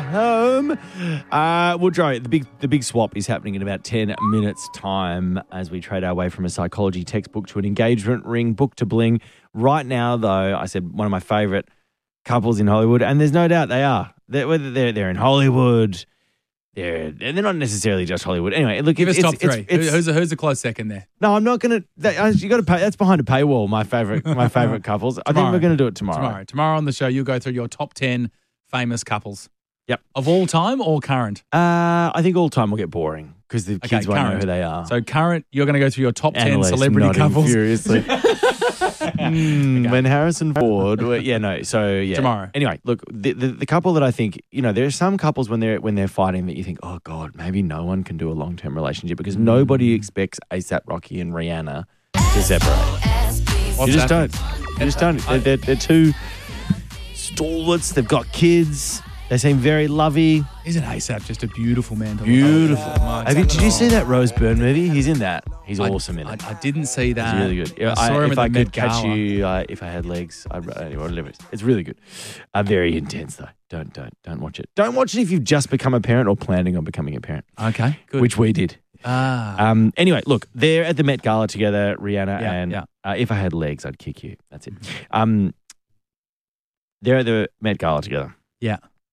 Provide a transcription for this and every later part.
home. Woodrow, the big swap is happening in about 10 minutes' time as we trade our way from a psychology textbook to an engagement ring, book to bling. Right now, though, I said one of my favourite couples in Hollywood, and there's no doubt they are. Whether they're in Hollywood, they're not necessarily just Hollywood. Anyway, look, give us top three. Who's a close second there? No, I'm not going to. You got to pay. That's behind a paywall. My favorite couples. I think we're going to do it tomorrow. Tomorrow on the show, you'll go through your top 10 famous couples. Yep. Of all time or current? I think all time will get boring because the kids won't know who they are. So current, you're going to go through your top 10 celebrity couples. Furiously. When Harrison Ford, Tomorrow. Anyway, look, the couple that I think, there are some couples when they're fighting that you think, oh God, maybe no one can do a long-term relationship because nobody expects ASAP Rocky and Rihanna to separate. You just don't. They're two stalwarts. They've got kids. They seem very lovey. Isn't ASAP just a beautiful man? Beautiful. Did you see that Rose Byrne movie? He's in that. He's awesome in it. I didn't see that. He's really good. I saw him if at I the could Met catch Gala. you, if I had legs, it's really good. Very intense though. Don't watch it. Don't watch it if you've just become a parent or planning on becoming a parent. Okay, good. Which we did. Anyway, look, they're at the Met Gala together, Rihanna and if I had legs, I'd kick you. That's it. They're at the Met Gala together. Yeah.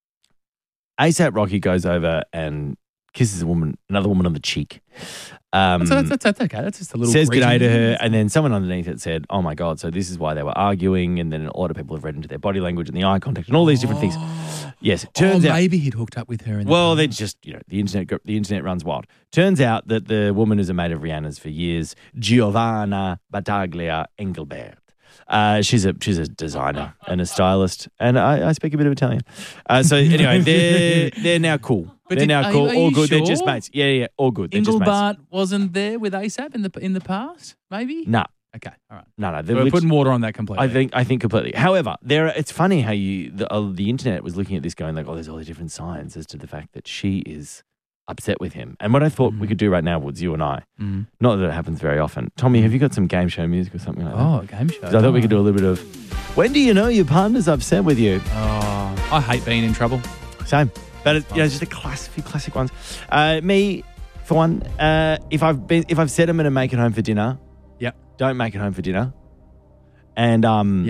ASAP Rocky goes over and kisses another woman on the cheek. That's okay. That's just a little. Says g'day to her, and then someone underneath it said, "Oh my God!" So this is why they were arguing, and then a lot of people have read into their body language and the eye contact and all these different things. Yes, it turns out maybe he'd hooked up with her. They just the internet runs wild. Turns out that the woman is a mate of Rihanna's for years, Giovanna Battaglia Engelbert. She's a designer and a stylist, and I speak a bit of Italian. So anyway, they're now cool. They're now cool. All good. Sure? They're just mates. Yeah, all good. They're Engelbert just mates. wasn't there with ASAP in the past, maybe. No. Okay. All right. No. We're putting water on that completely. I think completely. However, it's funny how the internet was looking at this, going like, oh, there's all these different signs as to the fact that she is upset with him. And what I thought we could do right now was you and I. Not that it happens very often. Tommy, have you got some game show music or something like that? Oh, game show. I thought we could do a little bit of, when do you know your partner's upset with you? Oh, I hate being in trouble. Same. But it's, just a few classic ones. Me, for one, if I've said I'm going to make it home for dinner, don't make it home for dinner. And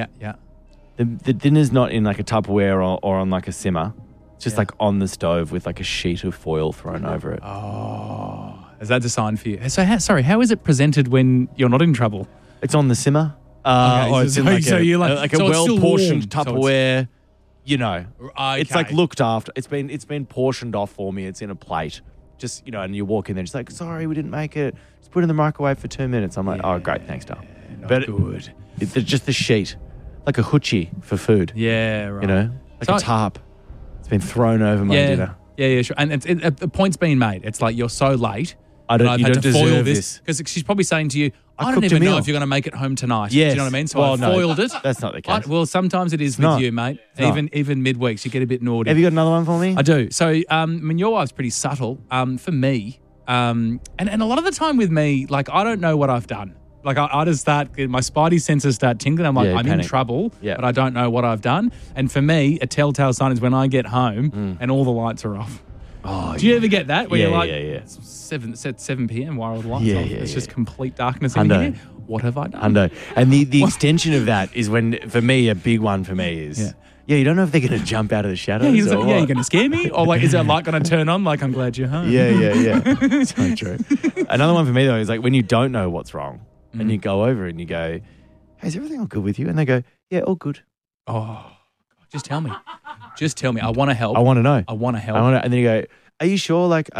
the dinner's not in like a Tupperware or on like a simmer. It's just like on the stove with like a sheet of foil thrown over it. Oh, is that a sign for you? So, how is it presented when you're not in trouble? It's on the simmer. Or it's in like a well-portioned Tupperware. Okay. It's like looked after. It's been portioned off for me. It's in a plate. Just, and you walk in there, just like, sorry, we didn't make it. Just put it in the microwave for 2 minutes. I'm like, oh, great, thanks, darling. But good. It's just the sheet, like a hoochie for food. Yeah, right. Like a tarp. It's been thrown over my dinner. Yeah, sure. And the point's been made. It's like you're so late. You don't deserve this. Because she's probably saying to you, I don't even know if you're going to make it home tonight. Yes. Do you know what I mean? So I foiled it. That's not the case. Well, sometimes it is with you, mate. Even midweeks, you get a bit naughty. Have you got another one for me? I do. So, your wife's pretty subtle. For me, and a lot of the time with me, like, I don't know what I've done. Like, I just my spidey senses start tingling. I'm like, I'm in trouble, but I don't know what I've done. And for me, a telltale sign is when I get home and all the lights are off. Oh, do you ever get that? Where you're like, it's 7 p.m, why are all the lights off? It's just complete darkness in Hundo. here. What have I done? Hundo. And the extension of that is when, for me, a big one for me is, you don't know if they're going to jump out of the shadows. You're going to scare me? Or like, is that light going to turn on? Like, I'm glad you're home. Yeah. So true. Another one for me, though, is like when you don't know what's wrong and you go over and you go, hey, is everything all good with you? And they go, yeah, all good. Oh, just tell me. Just tell me. I want to help. I want to know. I want to help. And then you go, are you sure? Like,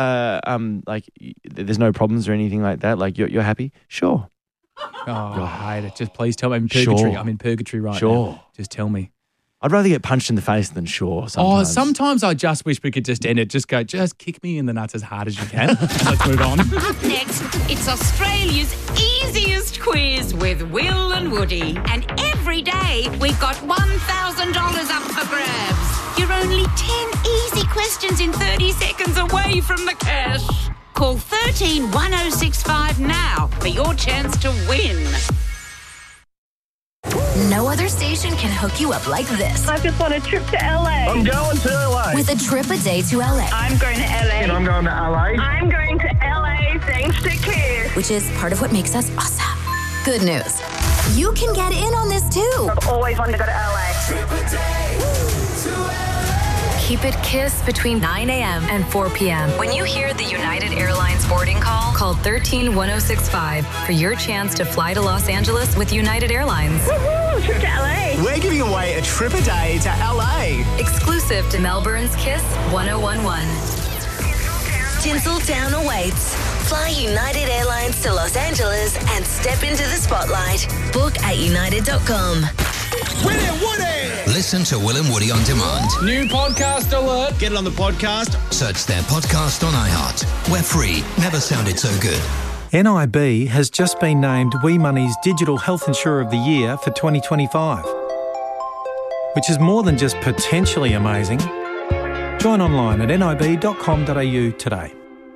there's no problems or anything like that? Like, you're happy? Sure. Oh, I hate it. Just please tell me. I'm in purgatory. I'm in purgatory right now. Just tell me. I'd rather get punched in the face than sure sometimes. Oh, sometimes I just wish we could just end it. Just kick me in the nuts as hard as you can. Let's move on. Up next, it's Australia's easiest quiz with Will and Woody. And every day, we've got $1,000 up for grabs. You're only 10 easy questions in 30 seconds away from the cash. Call 13 1065 now for your chance to win. No other station can hook you up like this. I just want a trip to LA. I'm going to LA. With a trip a day to LA. I'm going to LA. And I'm going to LA. I'm going to LA thanks to Kiss. Which is part of what makes us awesome. Good news. You can get in on this too. I've always wanted to go to LA. Trip a day to LA. Keep it Kiss between 9 a.m. and 4 p.m. When you hear the United Airlines boarding call, call 13-1065 for your chance to fly to Los Angeles with United Airlines. Woohoo! Trip to LA. We're giving away a trip a day to LA. Exclusive to Melbourne's Kiss 1011. Tinseltown awaits. Fly United Airlines to Los Angeles and step into the spotlight. Book at united.com. Will and Woody! Listen to Will and Woody on demand. New podcast alert. Get it on the podcast. Search their podcast on iHeart. We're free. Never sounded so good. NIB has just been named WeMoney's Digital Health Insurer of the Year for 2025, which is more than just potentially amazing. Join online at nib.com.au today.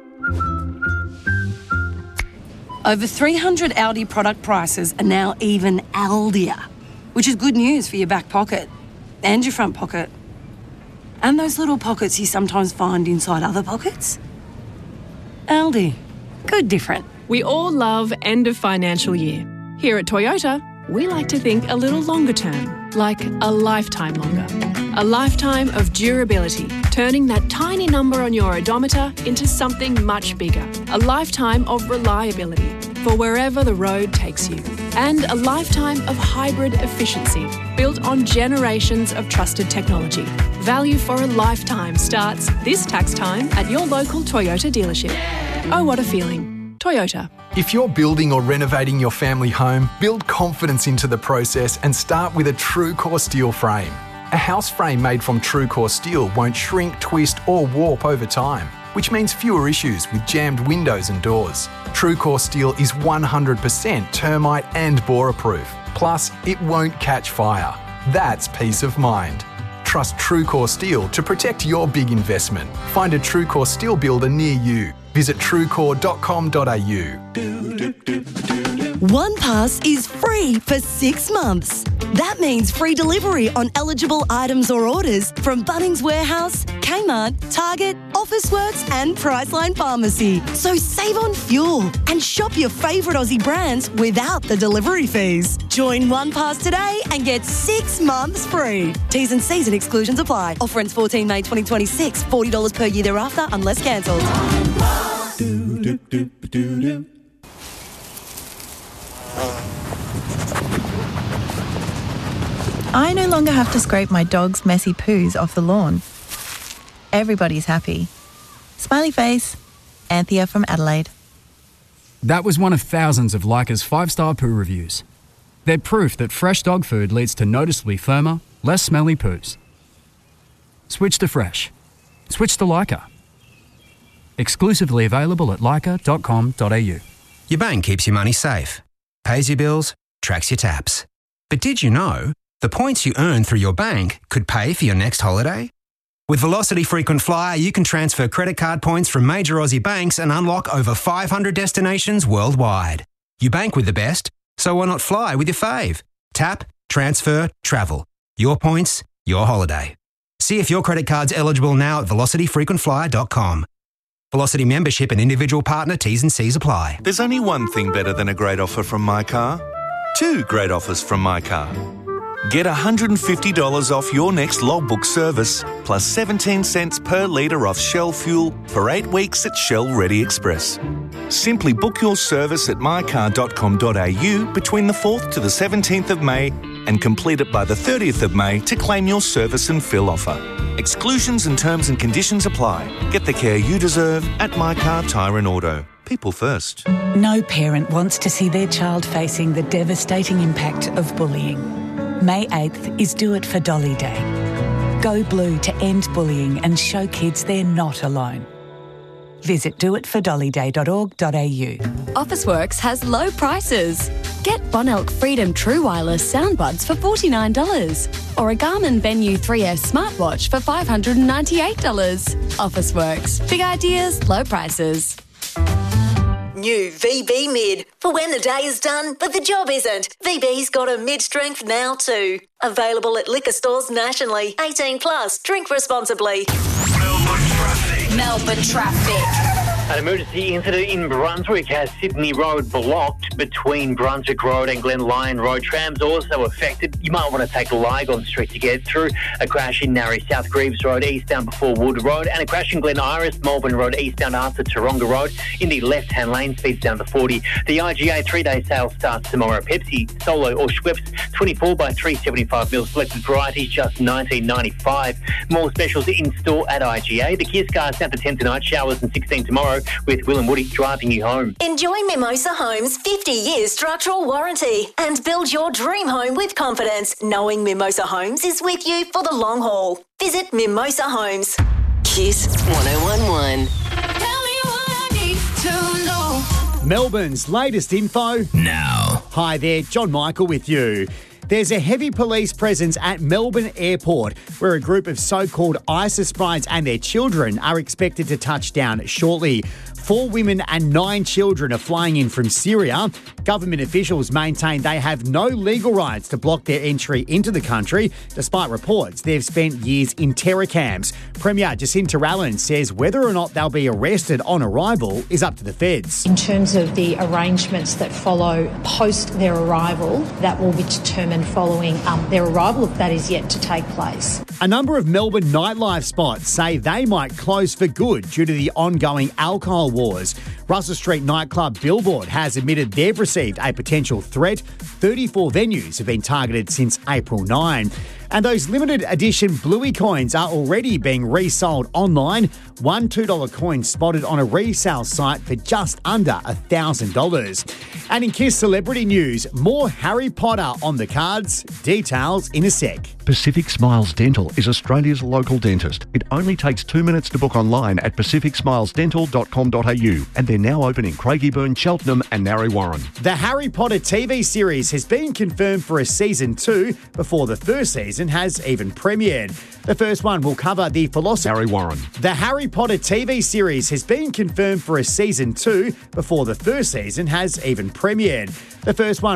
Over 300 Aldi product prices are now even Aldier, which is good news for your back pocket and your front pocket. And those little pockets you sometimes find inside other pockets. Aldi. Good different. We all love end of financial year. Here at Toyota, we like to think a little longer term, like a lifetime longer. A lifetime of durability, turning that tiny number on your odometer into something much bigger. A lifetime of reliability for wherever the road takes you. And a lifetime of hybrid efficiency, built on generations of trusted technology. Value for a lifetime starts this tax time at your local Toyota dealership. Oh, what a feeling. Toyota. If you're building or renovating your family home, build confidence into the process and start with a TrueCore steel frame. A house frame made from TrueCore steel won't shrink, twist or warp over time, which means fewer issues with jammed windows and doors. TrueCore steel is 100% termite and borer-proof. Plus, it won't catch fire. That's peace of mind. Trust TrueCore steel to protect your big investment. Find a TrueCore steel builder near you. Visit truecore.com.au. OnePass is free for 6 months. That means free delivery on eligible items or orders from Bunnings Warehouse, Kmart, Target, Officeworks and Priceline Pharmacy. So save on fuel and shop your favourite Aussie brands without the delivery fees. Join OnePass today and get 6 months free. T's and C's and exclusions apply. Offer ends 14 May 2026. $40 per year thereafter unless cancelled. I no longer have to scrape my dog's messy poos off the lawn. Everybody's happy. Smiley face, Anthea from Adelaide. That was one of thousands of Leica's 5-star poo reviews. They're proof that fresh dog food leads to noticeably firmer, less smelly poos. Switch to fresh. Switch to Leica. Exclusively available at leica.com.au. Your bank keeps your money safe, pays your bills, tracks your taps. But did you know the points you earn through your bank could pay for your next holiday? With Velocity Frequent Flyer, you can transfer credit card points from major Aussie banks and unlock over 500 destinations worldwide. You bank with the best, so why not fly with your fave? Tap, transfer, travel. Your points, your holiday. See if your credit card's eligible now at velocityfrequentflyer.com. Velocity membership and individual partner T's and C's apply. There's only one thing better than a great offer from My Car. 2 great offers from My Car. Get $150 off your next logbook service, plus 17 cents per litre off Shell fuel for 8 weeks at Shell Ready Express. Simply book your service at mycar.com.au between the 4th to the 17th of May and complete it by the 30th of May to claim your service and fill offer. Exclusions and terms and conditions apply. Get the care you deserve at My Car Tyre and Auto. People first. No parent wants to see their child facing the devastating impact of bullying. May 8th is Do It for Dolly Day. Go blue to end bullying and show kids they're not alone. Visit doitfordollyday.org.au. Officeworks has low prices. Get Bonelk Freedom True Wireless soundbuds for $49 or a Garmin Venue 3S smartwatch for $598. Officeworks. Big ideas, low prices. New VB Mid. For when the day is done, but the job isn't. VB's got a mid-strength now too. Available at liquor stores nationally. 18 plus. Drink responsibly. Melbourne traffic. An emergency incident in Brunswick has Sydney Road blocked between Brunswick Road and Glen Lyon Road. Trams also affected. You might want to take Lygon Street to get through. A crash in Narry South Greaves Road eastbound before Wood Road, and a crash in Glen Iris Melbourne Road eastbound after Taronga Road. In the left-hand lane, speeds down to 40. The IGA 3-day sale starts tomorrow. Pepsi, Solo or Schweppes, 24 by 375ml. Selected varieties, just $19.95. More specials in store at IGA. The Kia Scar set for 10 tonight, showers and 16 tomorrow, with Will and Woody driving you home. Enjoy Mimosa Homes' 50-year structural warranty and build your dream home with confidence, knowing Mimosa Homes is with you for the long haul. Visit Mimosa Homes. Kiss 1011. Tell me what I need to know. Melbourne's latest info now. Hi there, John Michael with you. There's a heavy police presence at Melbourne Airport, where a group of so-called ISIS brides and their children are expected to touch down shortly. 4 women and 9 children are flying in from Syria. Government officials maintain they have no legal rights to block their entry into the country, despite reports they've spent years in terror camps. Premier Jacinta Allen says whether or not they'll be arrested on arrival is up to the feds. In terms of the arrangements that follow post their arrival, that will be determined following their arrival, if that is yet to take place. A number of Melbourne nightlife spots say they might close for good due to the ongoing alcohol wars. Russell Street nightclub Billboard has admitted they've received a potential threat. 34 venues have been targeted since April 9. And those limited edition Bluey coins are already being resold online. One $2 coin spotted on a resale site for just under $1,000. And in Kiss Celebrity News, more Harry Potter on the cards. Details in a sec. Pacific Smiles Dental is Australia's local dentist. It only takes 2 minutes to book online at pacificsmilesdental.com.au, and they're now open in Craigieburn, Cheltenham and Narre Warren. The Harry Potter TV series has been confirmed for a season 2 before the first season has even premiered. The first one will cover the philosophy. Narre Warren. The Harry Potter TV series has been confirmed for a season 2 before the first season has even premiered. The first one